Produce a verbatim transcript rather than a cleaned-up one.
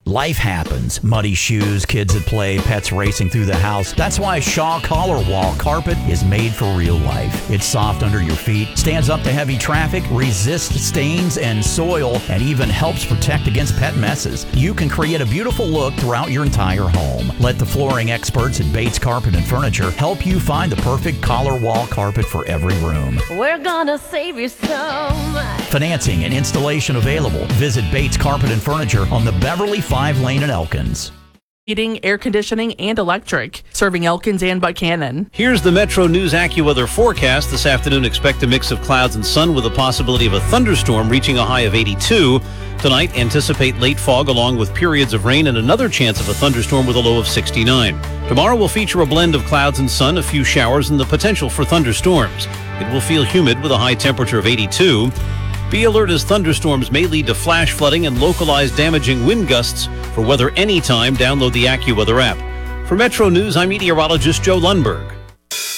Life happens. Muddy shoes, kids at play, pets racing through the house. That's why Shaw Collar Wall Carpet is made for real life. It's soft under your feet, stands up to heavy traffic, resists stains and soil, and even helps protect against pet messes. You can create a beautiful look throughout your entire home. Let the flooring experts at Bates Carpet and Furniture help you find the perfect collar wall carpet for every room. We're gonna save you so much. Financing and installation available. Visit Bates Carpet and Furniture on the Beverly five lane in Elkins. Heating, air conditioning, and electric, serving Elkins and Buchanan. Here's the Metro News AccuWeather forecast. This afternoon, expect a mix of clouds and sun with a possibility of a thunderstorm reaching a high of eighty-two. Tonight, anticipate late fog along with periods of rain and another chance of a thunderstorm with a low of sixty-nine. Tomorrow will feature a blend of clouds and sun, a few showers, and the potential for thunderstorms. It will feel humid with a high temperature of eighty-two. Be alert as thunderstorms may lead to flash flooding and localized damaging wind gusts. For weather anytime, download the AccuWeather app. For Metro News, I'm meteorologist Joe Lundberg.